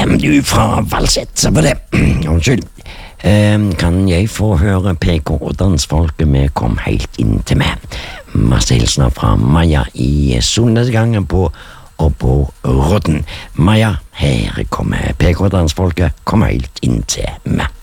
Du fra Valseth, så var det. Unnskyld. Kan jeg få høre PK og dansfolket med Kom helt inn til meg? Masse hilsener fra Maja i solnedgangen på Rodden. Maja, her kommer PK og dansfolket Kom helt inn til meg.